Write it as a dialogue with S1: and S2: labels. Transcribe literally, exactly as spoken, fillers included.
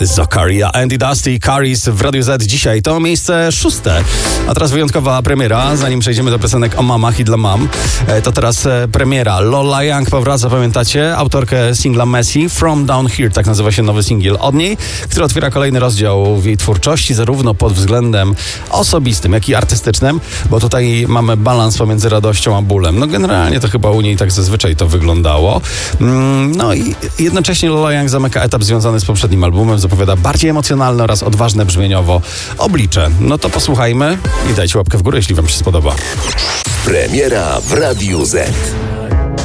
S1: Zakaria, Andy Dusty, Caris w Radiu Z dzisiaj. To miejsce szóste, a teraz wyjątkowa premiera. Zanim przejdziemy do piosenek o mamach i dla mam, to teraz premiera. Lola Young powraca, pamiętacie? Autorkę singla Messy, From Down Here, tak nazywa się nowy singiel od niej, który otwiera kolejny rozdział w jej twórczości, zarówno pod względem osobistym, jak i artystycznym, bo tutaj mamy balans pomiędzy radością a bólem. No generalnie to chyba u niej tak zazwyczaj to wyglądało. No i jednocześnie Lola Young zamyka etap związany z poprzednim albumem, zapowiada bardziej emocjonalne oraz odważne brzmieniowo Oblicze. No to posłuchajmy i dajcie łapkę w górę, jeśli wam się spodoba.
S2: Premiera w Radiu Z.